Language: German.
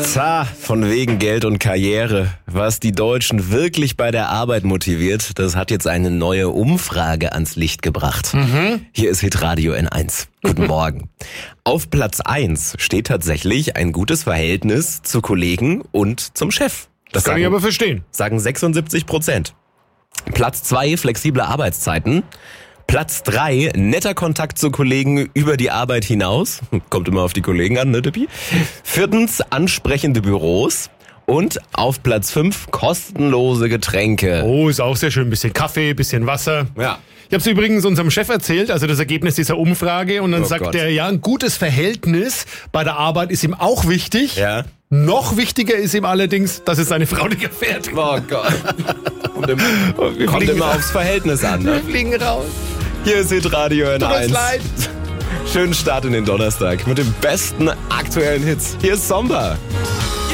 Von wegen Geld und Karriere. Was die Deutschen wirklich bei der Arbeit motiviert, das hat jetzt eine neue Umfrage ans Licht gebracht. Hier ist Hitradio N1. Guten Morgen. Auf Platz 1 steht tatsächlich ein gutes Verhältnis zu Kollegen und zum Chef. Das kann ich aber verstehen. Sagen 76%. Platz 2, flexible Arbeitszeiten. Platz 3, netter Kontakt zu Kollegen über die Arbeit hinaus. Kommt immer auf die Kollegen an, ne, Tippi? 4, ansprechende Büros. Und auf Platz 5, kostenlose Getränke. Oh, ist auch sehr schön. Bisschen Kaffee, bisschen Wasser. Ja. Ich habe es übrigens unserem Chef erzählt, also das Ergebnis dieser Umfrage. Und dann sagt er, ja, ein gutes Verhältnis bei der Arbeit ist ihm auch wichtig. Ja. Noch wichtiger ist ihm allerdings, dass es seine Frau nicht erfährt. Oh Gott. Kommt immer aufs Verhältnis an, ne? Wir fliegen raus. Hier ist Hitradio N1. Tut uns leid. Schönen Start in den Donnerstag mit den besten aktuellen Hits. Hier ist Somba.